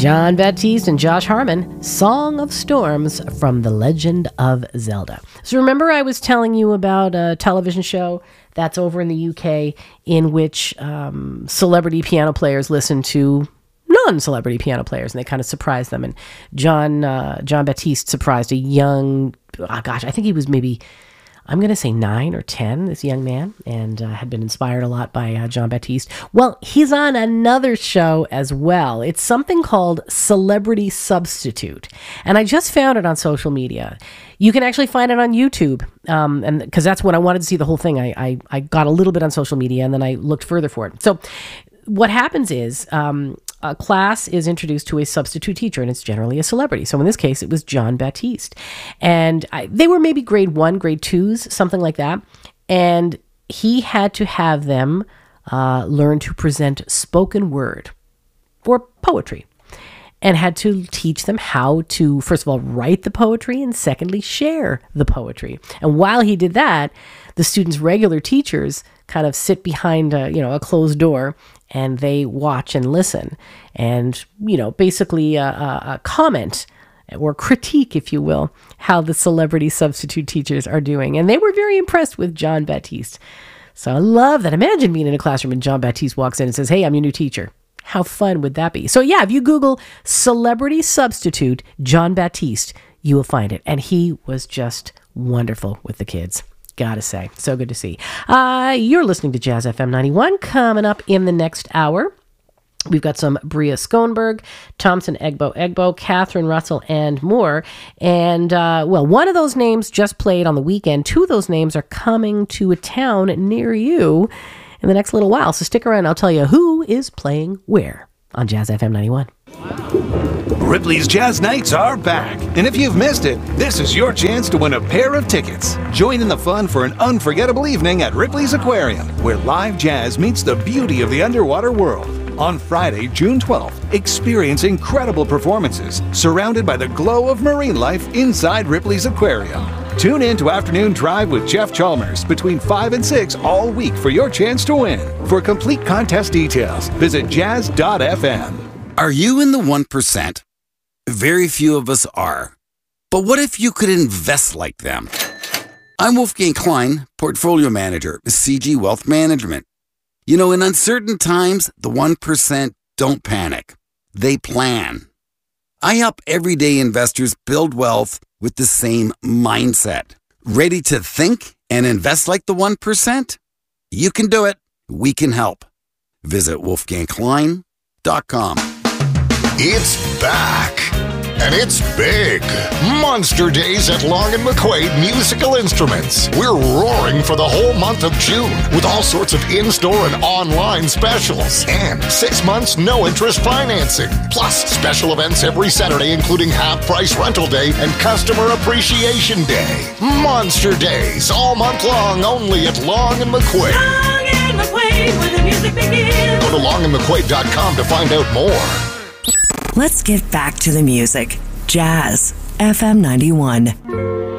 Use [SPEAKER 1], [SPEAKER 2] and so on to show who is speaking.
[SPEAKER 1] Jon Batiste and Josh Harmon, Song of Storms from The Legend of Zelda. So remember I was telling you about a television show that's over in the UK in which celebrity piano players listen to non-celebrity piano players, and they kind of surprised them. And Jon Batiste surprised a young, I think he was maybe, I'm going to say 9 or 10, this young man, and had been inspired a lot by Jon Batiste. Well, he's on another show as well. It's something called Celebrity Substitute, and I just found it on social media. You can actually find it on YouTube, and because that's when I wanted to see the whole thing. I got a little bit on social media, and then I looked further for it. So what happens is a class is introduced to a substitute teacher, and it's generally a celebrity. So in this case, it was Jon Batiste. And they were maybe grade 1, grade 2s, something like that. And he had to have them learn to present spoken word or poetry, and had to teach them how to, first of all, write the poetry, and secondly, share the poetry. And while he did that, the students' regular teachers kind of sit behind a closed door, and they watch and listen, and basically comment or critique, if you will, how the celebrity substitute teachers are doing. And they were very impressed with Jon Batiste. So I love that. Imagine being in a classroom and Jon Batiste walks in and says, "Hey, I'm your new teacher." How fun would that be? So yeah, if you Google celebrity substitute Jon Batiste, you will find it. And he was just wonderful with the kids. Gotta say, so good to see. You're listening to Jazz FM 91. Coming up in the next hour, we've got some Bria Schoenberg, Thompson Egbo, Catherine Russell, and more. And, one of those names just played on the weekend. 2 of those names are coming to a town near you in the next little while. So stick around. I'll tell you who is playing where on Jazz FM 91.
[SPEAKER 2] Ripley's Jazz Nights are back, and if you've missed it, this is your chance to win a pair of tickets. Join in the fun for an unforgettable evening at Ripley's Aquarium, where live jazz meets the beauty of the underwater world. On Friday, June 12th, experience incredible performances surrounded by the glow of marine life inside Ripley's Aquarium. Tune in to Afternoon Drive with Jeff Chalmers between 5 and 6 all week for your chance to win. For complete contest details, visit jazz.fm.
[SPEAKER 3] Are you in the 1%? Very few of us are. But what if you could invest like them? I'm Wolfgang Klein, Portfolio Manager with CG Wealth Management. In uncertain times, the 1% don't panic. They plan. I help everyday investors build wealth with the same mindset. Ready to think and invest like the 1%? You can do it. We can help. Visit wolfgangklein.com.
[SPEAKER 4] It's back, and it's big. Monster Days at Long & McQuaid Musical Instruments. We're roaring for the whole month of June with all sorts of in-store and online specials. And 6 months, no-interest financing. Plus, special events every Saturday, including half-price rental day and customer appreciation day. Monster Days, all month long, only at Long & McQuaid.
[SPEAKER 5] Long & McQuaid, where the music begins.
[SPEAKER 4] Go to longandmcquaid.com to find out more.
[SPEAKER 6] Let's get back to the music. Jazz FM 91.